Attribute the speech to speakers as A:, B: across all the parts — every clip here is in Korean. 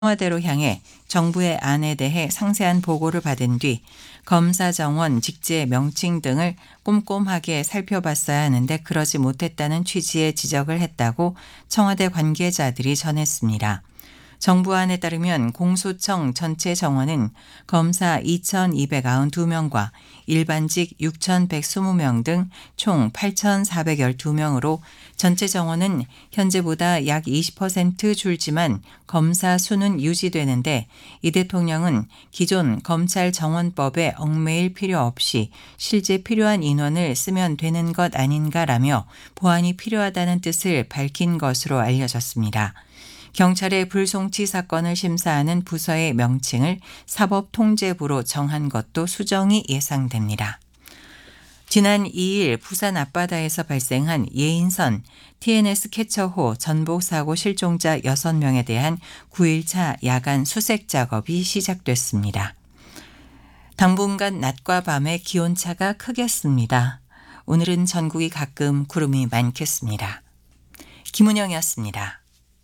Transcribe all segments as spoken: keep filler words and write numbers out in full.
A: 청와대로 향해 정부의 안에 대해 상세한 보고를 받은 뒤 검사 정원, 직제, 명칭 등을 꼼꼼하게 살펴봤어야 하는데 그러지 못했다는 취지의 지적을 했다고 청와대 관계자들이 전했습니다. 정부안에 따르면 공소청 전체 정원은 검사 이천이백구십이 명과 일반직 육천백이십 명 등 총 팔천사백십이 명으로 전체 정원은 현재보다 약 이십 퍼센트 줄지만 검사 수는 유지되는데 이 대통령은 기존 검찰 정원법에 얽매일 필요 없이 실제 필요한 인원을 쓰면 되는 것 아닌가라며 보완이 필요하다는 뜻을 밝힌 것으로 알려졌습니다. 경찰의 불송치 사건을 심사하는 부서의 명칭을 사법통제부로 정한 것도 수정이 예상됩니다. 지난 이 일 부산 앞바다에서 발생한 예인선 티엔에스 캐처호 전복 사고 실종자 여섯 명에 대한 구 일차 야간 수색 작업이 시작됐습니다. 당분간 낮과 밤의 기온차가 크겠습니다. 오늘은 전국이 가끔 구름이 많겠습니다. 김은영이었습니다.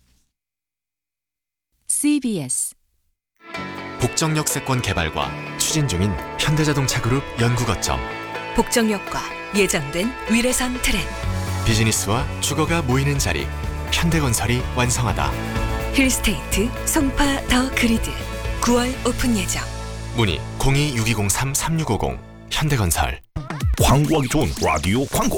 B: 씨비에스
C: 복정역세권 개발과 추진 중인 현대자동차그룹 연구거점.
B: 복정역과 예정된 위례선 트램,
C: 비즈니스와 주거가 모이는 자리 현대건설이 완성하다.
B: 힐스테이트 송파 더 그리드 구월 오픈 예정.
C: 문의 공이 육이공삼 삼육오공 현대건설.
D: 광고하기 좋은 라디오 광고.